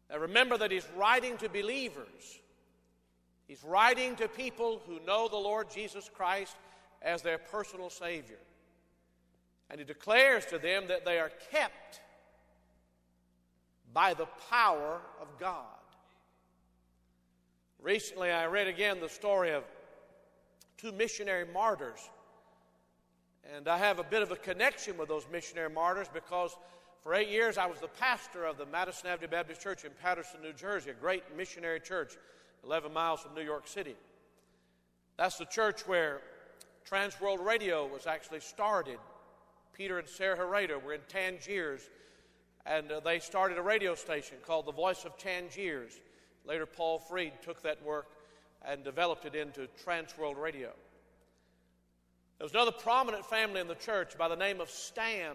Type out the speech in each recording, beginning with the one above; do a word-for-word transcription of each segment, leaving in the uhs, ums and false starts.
Now remember that he's writing to believers. He's writing to people who know the Lord Jesus Christ as their personal Savior. And he declares to them that they are kept by the power of God. Recently I read again the story of two missionary martyrs. And I have a bit of a connection with those missionary martyrs because for eight years I was the pastor of the Madison Avenue Baptist Church in Patterson, New Jersey, a great missionary church eleven miles from New York City. That's the church where Trans World Radio was actually started. Peter and Sarah Herrera were in Tangiers, and uh, they started a radio station called The Voice of Tangiers. Later, Paul Freed took that work and developed it into Trans World Radio. There was another prominent family in the church by the name of Stam.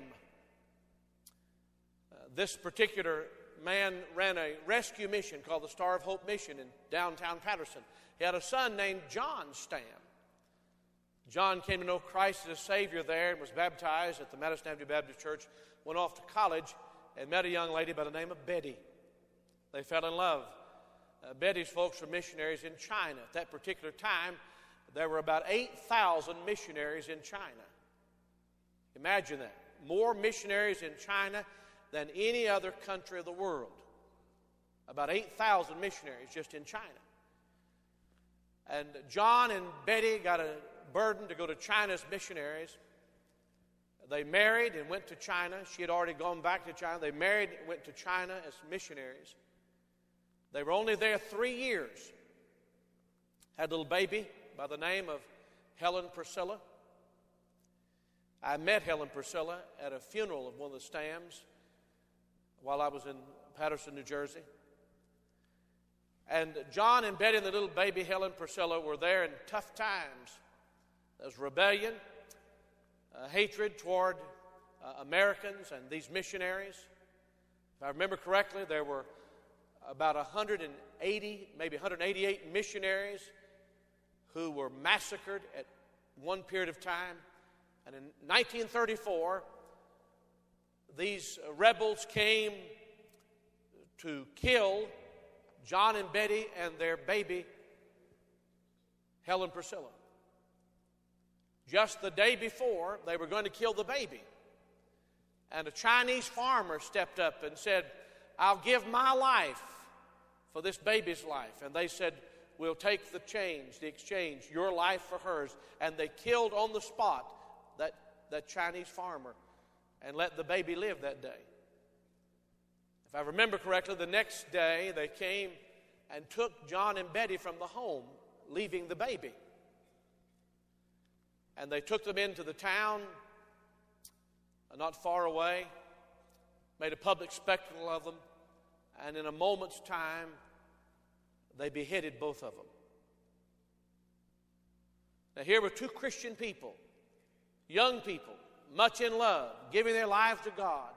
Uh, this particular man ran a rescue mission called the Star of Hope Mission in downtown Patterson. He had a son named John Stam. John came to know Christ as a Savior there and was baptized at the Madison Avenue Baptist Church, went off to college and met a young lady by the name of Betty. They fell in love. Uh, Betty's folks were missionaries in China. At that particular time, there were about eight thousand missionaries in China. Imagine that. More missionaries in China than any other country of the world. About eight thousand missionaries just in China. And John and Betty got a burden to go to China as missionaries. They married and went to China. She had already gone back to China. They married and went to China as missionaries. They were only there three years. Had a little baby by the name of Helen Priscilla. I met Helen Priscilla at a funeral of one of the Stams while I was in Patterson, New Jersey. And John and Betty and the little baby Helen Priscilla were there in tough times. There was rebellion, uh, hatred toward uh, Americans and these missionaries. If I remember correctly, there were about one hundred eighty, maybe one hundred eighty-eight missionaries who were massacred at one period of time. And in nineteen thirty-four, these rebels came to kill John and Betty and their baby, Helen Priscilla. Just the day before, they were going to kill the baby. And a Chinese farmer stepped up and said, "I'll give my life for this baby's life." And they said, "We'll take the change, the exchange, your life for hers." And they killed on the spot that, that Chinese farmer and let the baby live that day. If I remember correctly, the next day they came and took John and Betty from the home, leaving the baby. And they took them into the town, not far away, made a public spectacle of them, and in a moment's time, they beheaded both of them. Now here were two Christian people, young people, much in love, giving their lives to God,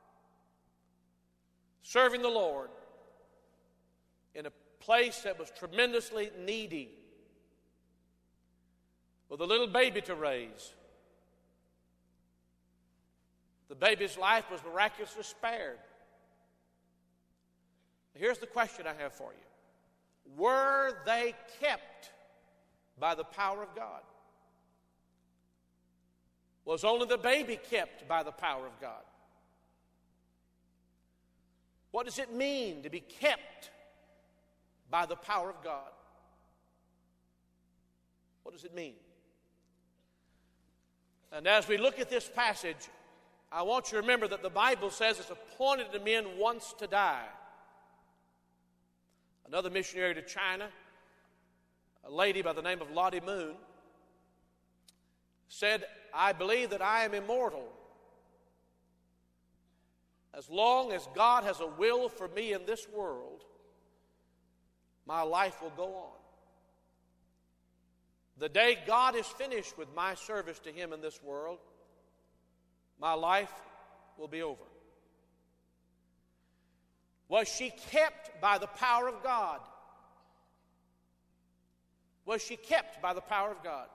serving the Lord in a place that was tremendously needy, with a little baby to raise. The baby's life was miraculously spared. Here's the question I have for you. Were they kept by the power of God? Was only the baby kept by the power of God? What does it mean to be kept by the power of God? What does it mean? And as we look at this passage, I want you to remember that the Bible says it's appointed to men once to die. Another missionary to China, a lady by the name of Lottie Moon, said, "I believe that I am immortal. As long as God has a will for me in this world, my life will go on. The day God is finished with my service to Him in this world, my life will be over." Was she kept by the power of God? Was she kept by the power of God?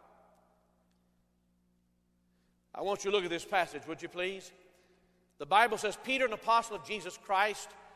I want you to look at this passage, would you please? The Bible says, Peter, an apostle of Jesus Christ,